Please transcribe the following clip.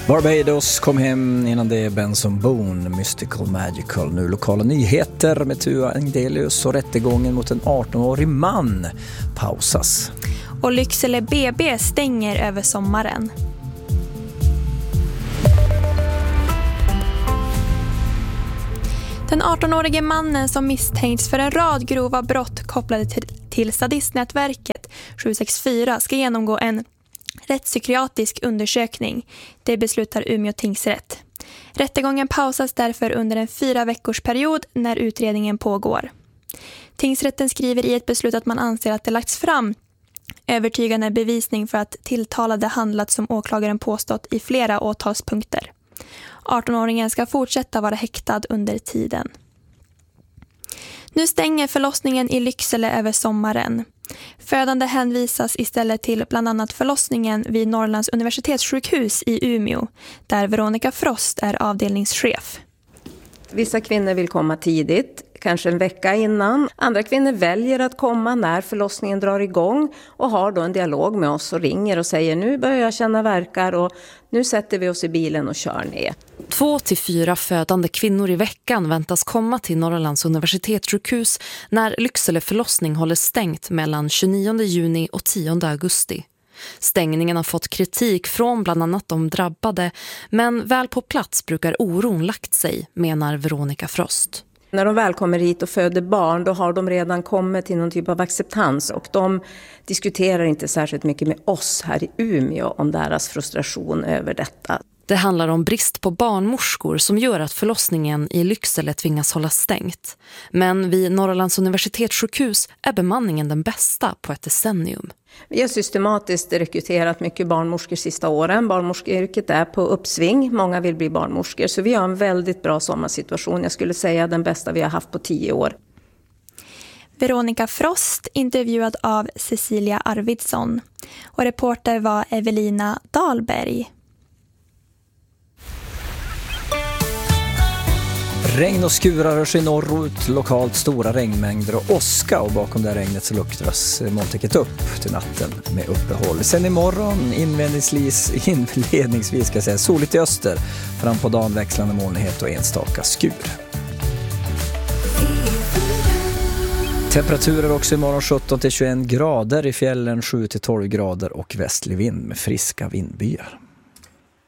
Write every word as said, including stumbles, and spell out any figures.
Barbados kom hem innan det är Benson Boone, Mystical Magical. Nu lokala nyheter med Tua Engdelius och rättegången mot en arton-årig man pausas. Och Lycksele B B stänger över sommaren. Den arton-årige mannen som misstänks för en rad grova brott kopplade till, till sadistnätverket sju sex fyra ska genomgå en rättspsykiatrisk undersökning. Det beslutar Umeå tingsrätt. Rättegången pausas därför under en fyra veckors period när utredningen pågår. Tingsrätten skriver i ett beslut att man anser att det lagts fram övertygande bevisning för att tilltalade handlat som åklagaren påstått i flera åtalspunkter. arton-åringen ska fortsätta vara häktad under tiden. Nu stänger förlossningen i Lycksele över sommaren. Födande hänvisas istället till bland annat förlossningen vid Norrlands universitetssjukhus i Umeå, där Veronica Frost är avdelningschef. Vissa kvinnor vill komma tidigt, kanske en vecka innan. Andra kvinnor väljer att komma när förlossningen drar igång och har då en dialog med oss och ringer och säger nu börjar jag känna verkar och nu sätter vi oss i bilen och kör ner. Två till fyra födande kvinnor i veckan väntas komma till Norrlands universitetssjukhus när Lycksele förlossning håller stängt mellan tjugonionde juni och tionde augusti. Stängningen har fått kritik från bland annat de drabbade, men väl på plats brukar oron lagt sig, menar Veronica Frost. När de väl kommer hit och föder barn, då har de redan kommit till någon typ av acceptans och de diskuterar inte särskilt mycket med oss här i Umeå om deras frustration över detta. Det handlar om brist på barnmorskor som gör att förlossningen i Lycksele tvingas hålla stängt. Men vid Norrlands universitetssjukhus är bemanningen den bästa på ett decennium. Vi har systematiskt rekryterat mycket barnmorskor sista åren. Barnmorskeyrket är på uppsving. Många vill bli barnmorskor. Så vi har en väldigt bra sommarsituation. Jag skulle säga den bästa vi har haft på tio år. Veronica Frost intervjuad av Cecilia Arvidsson. Och reporter var Evelina Dahlberg. Regn och skurar rör sig norrut, lokalt stora regnmängder och åska och bakom det regnet så luktras molntäcket upp till natten med uppehåll. Sen imorgon inledningsvis, inledningsvis ska jag säga, soligt i öster, fram på dagen växlande molnighet och enstaka skur. Temperaturer också imorgon sjutton till tjugoett grader, i fjällen sju till tolv grader och västlig vind med friska vindbyar.